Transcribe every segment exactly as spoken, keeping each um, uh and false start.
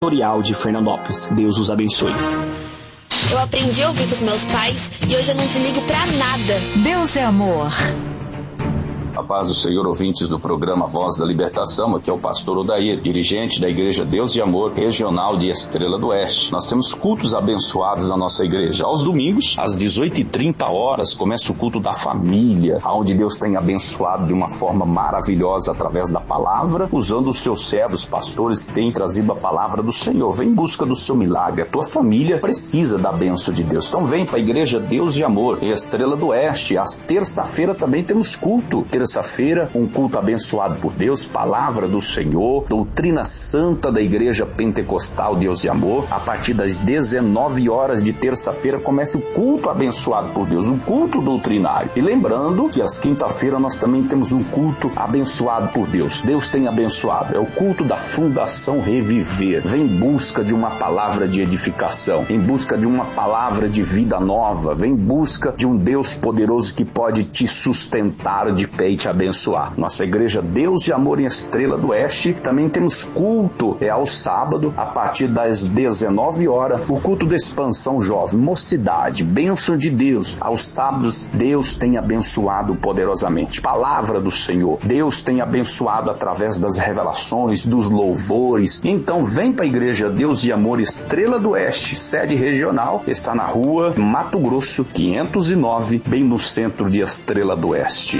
Tutorial de Fernandópolis. Deus os abençoe. Eu aprendi a ouvir com os meus pais e hoje eu não desligo pra nada. Deus é amor. A paz do Senhor, ouvintes do programa Voz da Libertação, aqui é o pastor Odair, dirigente da Igreja Deus de Amor, regional de Estrela do Oeste. Nós temos cultos abençoados na nossa igreja. Aos domingos, às dezoito e trinta horas, começa o culto da família, onde Deus tem abençoado de uma forma maravilhosa através da palavra, usando os seus servos, pastores que têm trazido a palavra do Senhor. Vem em busca do seu milagre. A tua família precisa da bênção de Deus. Então vem para a Igreja Deus de Amor, em Estrela do Oeste. Às terça-feira também temos culto. Terça-feira, um culto abençoado por Deus, palavra do Senhor, doutrina santa da Igreja Pentecostal Deus de Amor. A partir das dezenove horas de terça-feira começa o culto abençoado por Deus, um culto doutrinário. E lembrando que às quinta-feira nós também temos um culto abençoado por Deus. Deus tem abençoado. É o culto da Fundação Reviver. Vem em busca de uma palavra de edificação, em busca de uma palavra de vida nova, vem em busca de um Deus poderoso que pode te sustentar de pé e te abençoar. Nossa Igreja Deus de Amor em Estrela do Oeste, também temos culto, é ao sábado, a partir das dezenove horas, o culto da expansão jovem, mocidade, bênção de Deus. Aos sábados, Deus tem abençoado poderosamente. Palavra do Senhor, Deus tem abençoado através das revelações, dos louvores. Então vem para a Igreja Deus de Amor Estrela do Oeste, sede regional, está na rua Mato Grosso, quinhentos e nove, bem no centro de Estrela do Oeste.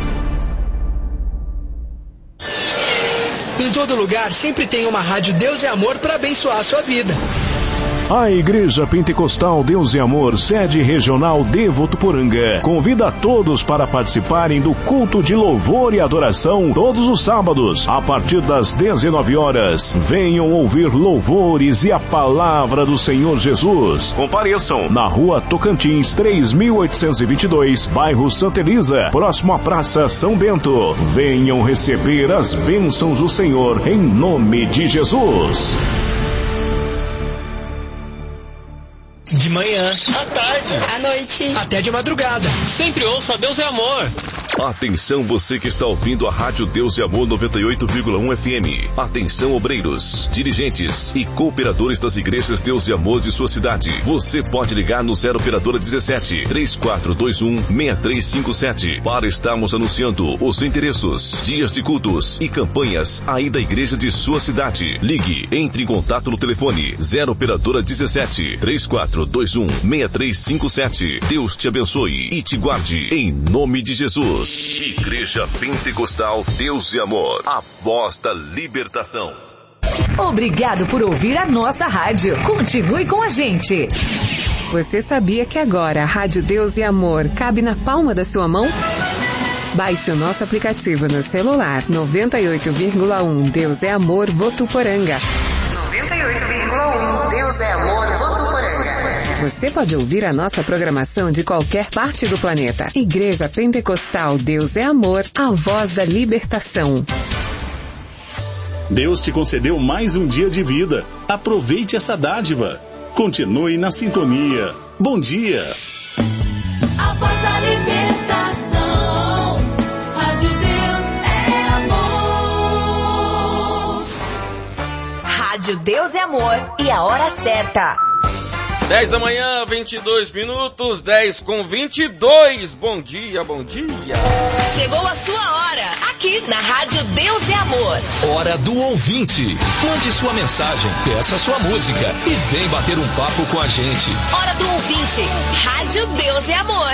Em todo lugar sempre tem uma rádio Deus é Amor para abençoar a sua vida. A Igreja Pentecostal Deus e Amor, sede regional de Votuporanga, convida a todos para participarem do culto de louvor e adoração todos os sábados, a partir das dezenove horas. Venham ouvir louvores e a palavra do Senhor Jesus. Compareçam na rua Tocantins, três mil oitocentos e vinte e dois, bairro Santa Elisa, próximo à Praça São Bento. Venham receber as bênçãos do Senhor, em nome de Jesus. De manhã, à tarde, à noite, até de madrugada. Sempre ouça Deus é Amor. Atenção você que está ouvindo a Rádio Deus e Amor noventa e oito vírgula um F M. Atenção obreiros, dirigentes e cooperadores das igrejas Deus e Amor de sua cidade. Você pode ligar no zero operadora dezessete, três quatro dois um, seis três cinco sete para estarmos anunciando os endereços, dias de cultos e campanhas aí da igreja de sua cidade. Ligue, entre em contato no telefone zero operadora dezessete, três quatro dois um, seis três cinco sete. Deus te abençoe e te guarde em nome de Jesus. Igreja Pentecostal Deus e Amor, a voz da libertação. Obrigado por ouvir a nossa rádio. Continue com a gente. Você sabia que agora a Rádio Deus e Amor cabe na palma da sua mão? Baixe o nosso aplicativo no celular. noventa e oito vírgula um Deus é Amor Votuporanga. noventa e oito vírgula um Deus é Amor Votuporanga. Você pode ouvir a nossa programação de qualquer parte do planeta. Igreja Pentecostal Deus é Amor, a voz da libertação. Deus te concedeu mais um dia de vida. Aproveite essa dádiva. Continue na sintonia. Bom dia. A voz da libertação. Rádio Deus é Amor. Rádio Deus é Amor e a hora certa. dez da manhã, vinte e dois minutos, dez com vinte e dois. Bom dia, bom dia. Chegou a sua hora, aqui na Rádio Deus é Amor. Hora do ouvinte. Mande sua mensagem, peça sua música e vem bater um papo com a gente. Hora do ouvinte, Rádio Deus é Amor.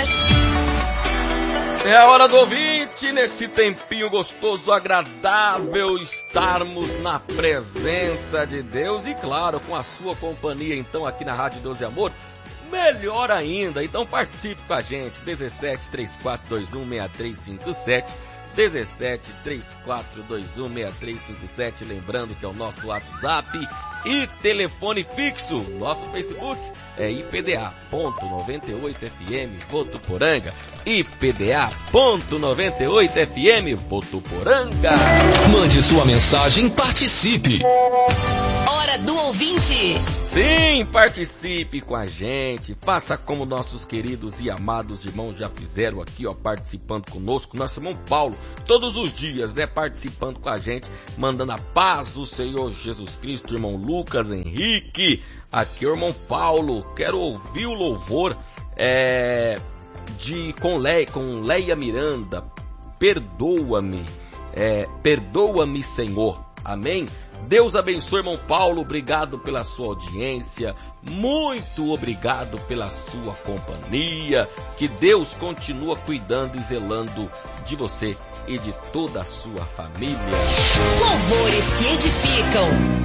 É a hora do ouvinte, nesse tempinho gostoso, agradável, estarmos na presença de Deus e, claro, com a sua companhia, então, aqui na Rádio Deus e Amor, melhor ainda. Então participe com a gente, dezessete, três quatro dois um, seis três cinco sete, dezessete, três quatro dois um, seis três cinco sete, lembrando que é o nosso WhatsApp e telefone fixo. Nosso Facebook é I P D A ponto noventa e oito F M Votuporanga, I P D A ponto noventa e oito F M Votuporanga. Mande sua mensagem, participe. Hora hora do ouvinte. Sim, participe com a gente, faça como nossos queridos e amados irmãos já fizeram aqui, ó, participando conosco. Nosso irmão Paulo, todos os dias, né, participando com a gente, mandando a paz do Senhor Jesus Cristo. Irmão Lucas Henrique, aqui o irmão Paulo, quero ouvir o louvor é, de, com, Le, com Leia Miranda, perdoa-me, é, perdoa-me, Senhor. Amém? Deus abençoe, irmão Paulo, obrigado pela sua audiência, muito obrigado pela sua companhia, que Deus continua cuidando e zelando de você e de toda a sua família. Louvores que edificam.